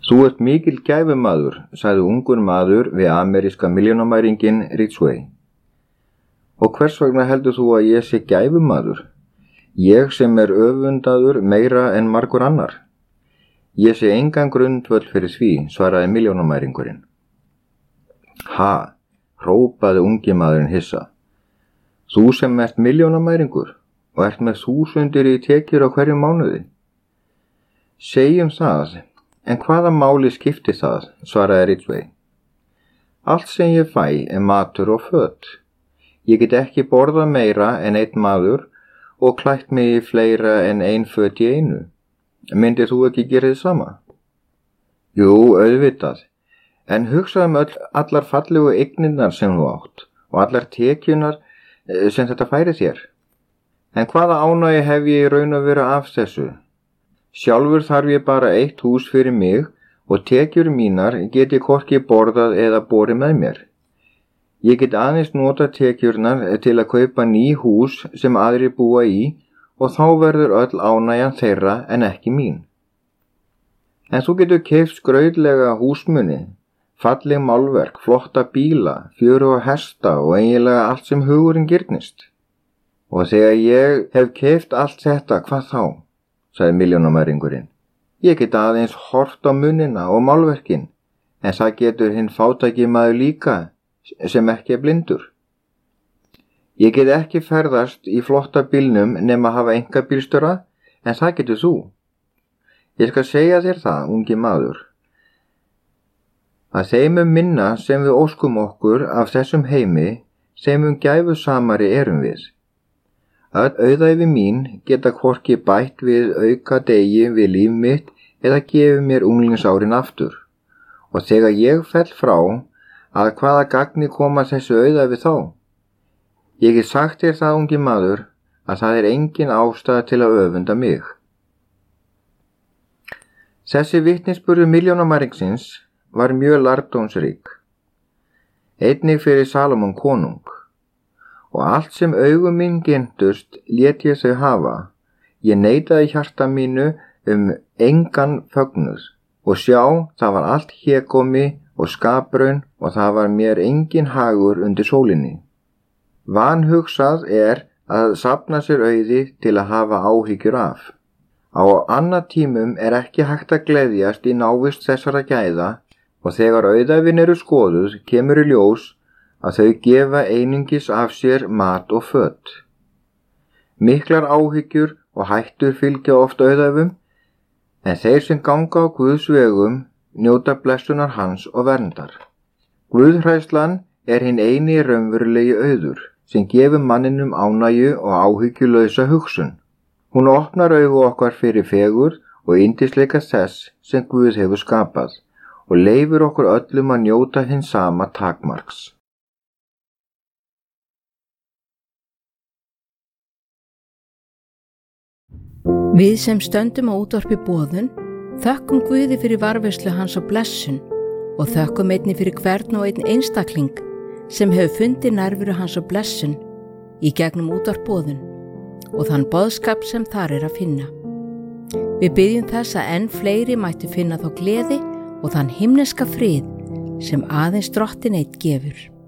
Þú ert mikil gæfumaður, sagði ungur maður við ameríska milljónamæringinn Ridgway. Og hvers vegna heldur þú að ég sé gæfumaður? Ég sem öfundaður meira en margur annar. Ég sé engan grundvöll fyrir því, svaraði milljónamæringurinn. Ha, hrópaði ungi maðurinn hissa. Þú sem ert milljónamæringur og ert með 1000 í tekjur á hverjum mánuði. Segjum það, en hvaða máli skiptir það, svaraði Ridgway. Allt sem ég fæ matur og föt. Ég get ekki borðað meira en einn maður og klætt mig í fleira en ein föt í einu. Myndir þú ekki gera þið sama? Jú, auðvitað, en hugsaðu allar fallegu eignirnar sem þú átt og allar tekjunar sem þetta færi þér. En hvaða ánægju hef ég í raun að vera af þessu? Sjálfur þarf ég bara eitt hús fyrir mig og tekjur mínar get ég hvorki borðað eða borið með mér. Ég get aðeins nota tekjurnar til að kaupa ný hús sem aðrir búa í og þá verður öll ánægjan þeirra en ekki mín. En þú getur keypt skrautlega húsmuni, falleg málverk, flotta bíla, fjöruga hesta og eiginlega allt sem hugurinn girnist. Og þegar ég hef keypt allt þetta, hvað þá? Sagði milljónamæringurinn. Ég get aðeins horft á munina og málverkin, en það getur hinn fátæki maður líka sem ekki blindur. Ég get ekki ferðast í flotta bílnum nema hafa einkabílstjóra, en það getur þú. Ég skal segja þér það, ungi maður, að þeim minna sem við óskum okkur af þessum heimi, þeim gæfusamari erum við. Öll auðæfi mín geta hvorki bætt við auka degi við líf mitt eða gefið mér unglingsárin aftur. Og þegar ég fell frá, að hvaða gagni koma þessu auðæfi þá? Ég get sagt þér það, ungi maður, að það engin ástæða til að öfunda mig. Þessi vitnisburður milljónamæringsins var mjög lærdómsrík, einnig fyrir Salómon konung. Og allt sem augum mín gentust lét ég þau hafa. Ég neitaði hjarta mínu engan fögnuð. Og sjá, það var allt hégómi og skapraun og það var mér engin hagur undir sólinni. Vanhugsað að safna sér auði til að hafa áhyggjur af. Á annað tímum ekki hægt að gleðjast í návist þessara gæða og þegar auðæfin eru skoðuð kemur í ljós að þau gefa einungis af sér mat og föt. Miklar áhyggjur og hættur fylgja oft auðæfum, en þeir sem ganga á Guðs vegum njóta blessunar hans og verndar. Guðhræðslan hinn eini raunverulegi auður, sem gefur manninum ánægju og áhyggjulausa hugsun. Hún opnar augu okkar fyrir fegur og yndisleika þess sem Guð hefur skapað og leyfir okkur öllum að njóta hins sama takmarks. Við sem stöndum á útvarpi boðun þökkum Guði fyrir varðveislu hans á blessun og þökkum einnig fyrir hvern og einn einstakling sem hefur fundið nærveru hans á blessun í gegnum útvarp boðun og þann boðskap sem þar að finna. Við biðjum þess að enn fleiri mættu finna þá gleði og þann himneska frið sem aðeins Drottinn einn gefur.